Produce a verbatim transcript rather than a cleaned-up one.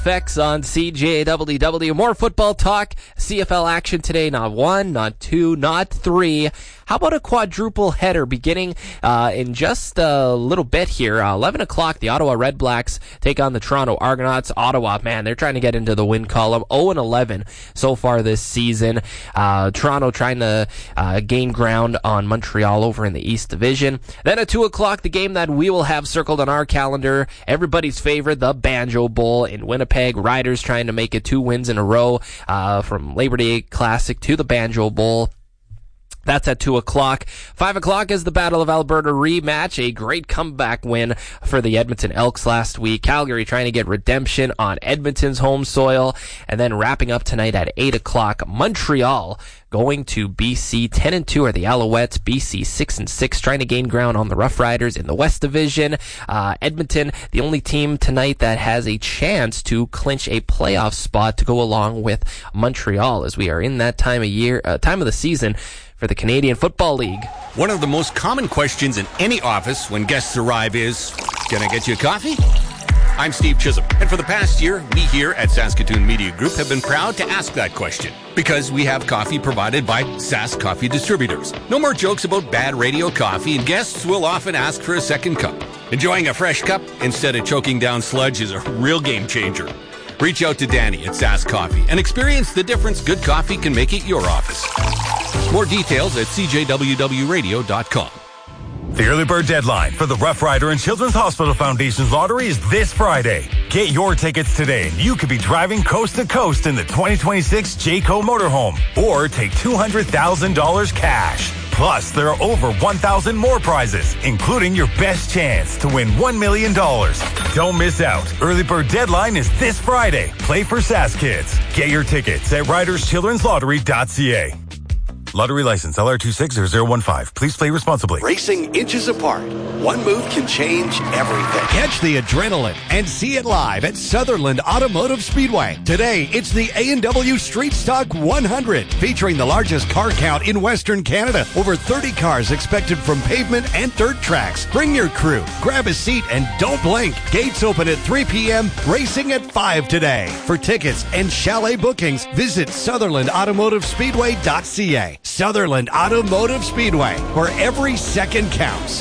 Effects on C J W W. More football talk. C F L action today. Not one, not two, not three. How about a quadruple header beginning uh, in just a little bit here? Uh, eleven o'clock, the Ottawa Red Blacks take on the Toronto Argonauts. Ottawa, man, they're trying to get into the win column. oh and eleven so far this season. Uh, Toronto trying to uh, gain ground on Montreal over in the East Division. Then at two o'clock, the game that we will have circled on our calendar, everybody's favorite, the Banjo Bowl in Winnipeg. Riders trying to make it two wins in a row uh, from Labor Day Classic to the Banjo Bowl. That's at two o'clock. five o'clock is the Battle of Alberta rematch, a great comeback win for the Edmonton Elks last week. Calgary trying to get redemption on Edmonton's home soil. And then wrapping up tonight at eight o'clock, Montreal going to B C. ten and two are the Alouettes. B C six and six trying to gain ground on the Rough Riders in the West Division. Uh, Edmonton, the only team tonight that has a chance to clinch a playoff spot to go along with Montreal, as we are in that time of year, uh, time of the season for the Canadian Football League. One of the most common questions in any office when guests arrive is, can I get you a coffee? I'm Steve Chisholm, and for the past year, we here at Saskatoon Media Group have been proud to ask that question because we have coffee provided by Sask Coffee Distributors. No more jokes about bad radio coffee, and guests will often ask for a second cup. Enjoying a fresh cup instead of choking down sludge is a real game changer. Reach out to Danny at Sask Coffee and experience the difference good coffee can make at your office. More details at c j w w radio dot com. The early bird deadline for the Rough Rider and Children's Hospital Foundation's lottery is this Friday. Get your tickets today and you could be driving coast to coast in the twenty twenty-six Jayco motorhome or take two hundred thousand dollars cash. Plus, there are over one thousand more prizes, including your best chance to win one million dollars. Don't miss out. Early bird deadline is this Friday. Play for Sask Kids. Get your tickets at riders children's lottery dot c a. Lottery license L R two six zero zero one five. Please play responsibly. Racing inches apart. One move can change everything. Catch the adrenaline and see it live at Sutherland Automotive Speedway. Today, it's the A and W Street Stock one hundred, featuring the largest car count in Western Canada. Over thirty cars expected from pavement and dirt tracks. Bring your crew, grab a seat, and don't blink. Gates open at three p.m., racing at five today. For tickets and chalet bookings, visit Sutherland Automotive Speedway dot c a. Sutherland Automotive Speedway, where every second counts.